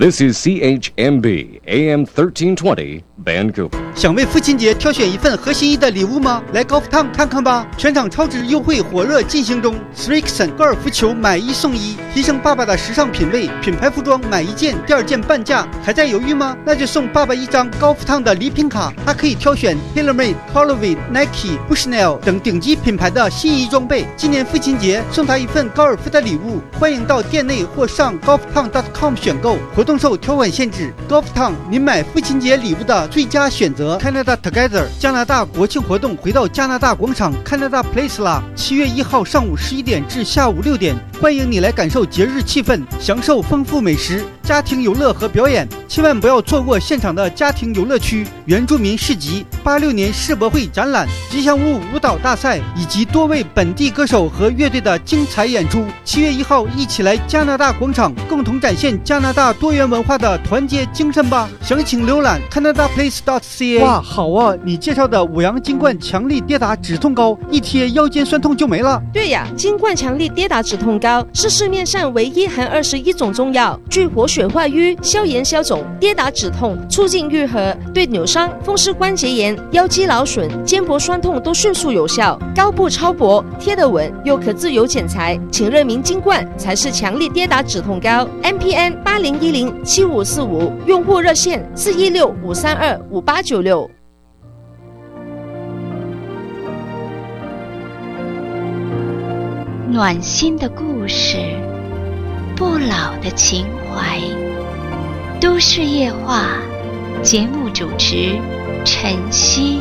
This is CHMB AM 1320 Vancouver。 想为父亲节挑选一份合心意的礼物吗？来高福烫看看吧！全场超值优惠火热进行中 ，Srixon 高尔夫球买一送一，提升爸爸的时尚品味。品牌服装买一件，第二件半价。还在犹豫吗？那就送爸爸一张高福烫的礼品卡，他可以挑选 TaylorMade、Holloway、Nike、Bushnell 等顶级品牌的心仪装备。今年父亲节送他一份高尔夫的礼物，欢迎到店内或上高福烫 .com 选购。活动受条款限制。高福烫，您买父亲节礼物的最佳选择。Canada Together 加拿大国庆活动回到加拿大广场 Canada Place 啦！7月1号上午11点至下午6点，欢迎你来感受节日气氛，享受丰富美食、家庭游乐和表演。千万不要错过现场的家庭游乐区、原住民市集、86年世博会展览、吉祥物舞蹈大赛以及多位本地歌手和乐队的精彩演出。7月1号，一起来加拿大广场，共同展现加拿大多元文化的团结精神吧！详情浏览 CanadaPlace.ca。哇，好啊！你介绍的五羊金冠强力跌打止痛膏，一贴腰间酸痛就没了。 对呀，金冠强力跌打止痛膏是市面上唯一含21种中药，具活血化瘀、消炎消肿、跌打止痛、促进愈合，对扭伤、风湿关节炎、腰肌劳损、肩膊酸痛都迅速有效。膏布超薄，贴得稳，又可自由剪裁，请认明金冠才是强力跌打止痛膏。MPN 80107545，用户热线416-532-5896。 暖心的故事，不老的情怀。都市夜话，节目主持晨曦。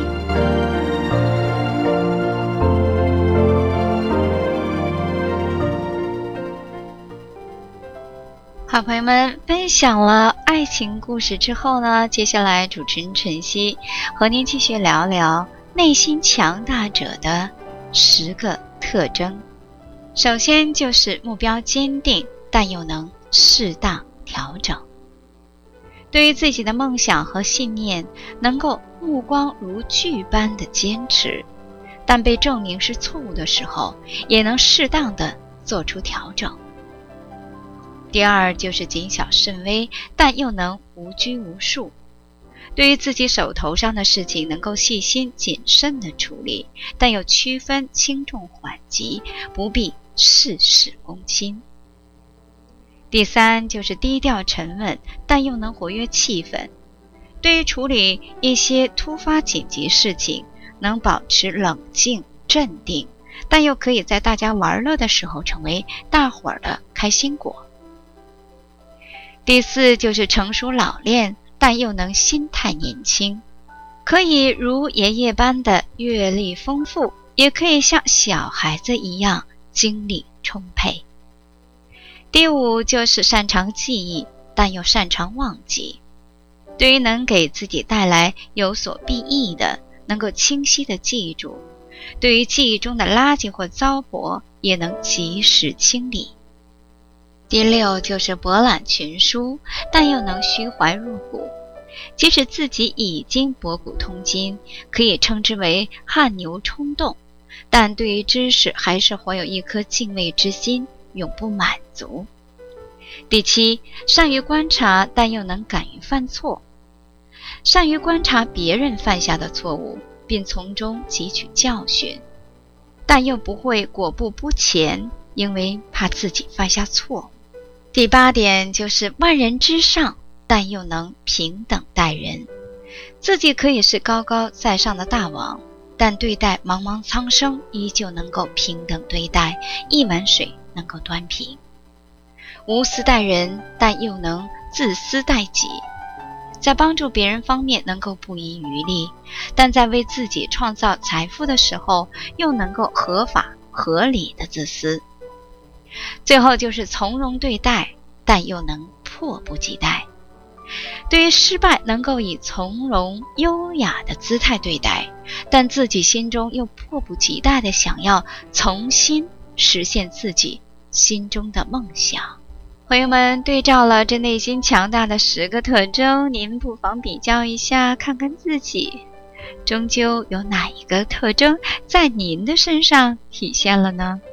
好朋友们，分享了爱情故事之后呢，接下来主持人晨曦和您继续聊聊内心强大者的10个特征。首先就是目标坚定，但又能适当调整。对于自己的梦想和信念，能够目光如炬般的坚持，但被证明是错误的时候，也能适当的做出调整。第二就是谨小慎微，但又能无拘无束。对于自己手头上的事情，能够细心谨慎的处理，但又区分轻重缓急，不必事事躬亲。第三就是低调沉稳，但又能活跃气氛。对于处理一些突发紧急事情，能保持冷静镇定，但又可以在大家玩乐的时候成为大伙儿的开心果。第四就是成熟老练，但又能心态年轻，可以如爷爷般的阅历丰富，也可以像小孩子一样精力充沛。第五就是擅长记忆，但又擅长忘记。对于能给自己带来有所裨益的，能够清晰地记住；对于记忆中的垃圾或糟粕，也能及时清理。第六就是博览群书，但又能虚怀入骨。即使自己已经博古通今，可以称之为汗牛充栋，但对于知识还是怀有一颗敬畏之心，永不满足。第七，善于观察，但又能敢于犯错。善于观察别人犯下的错误，并从中汲取教训，但又不会果步不前，因为怕自己犯下错误。第八点就是万人之上，但又能平等待人。自己可以是高高在上的大王，但对待茫茫苍生依旧能够平等对待，一碗水能够端平。无私待人，但又能自私待己。在帮助别人方面能够不遗余力，但在为自己创造财富的时候，又能够合法合理的自私。最后就是从容对待，但又能迫不及待。对于失败能够以从容优雅的姿态对待，但自己心中又迫不及待地想要重新实现自己心中的梦想。朋友们，对照了这内心强大的10个特征，您不妨比较一下，看看自己终究有哪一个特征在您的身上体现了呢？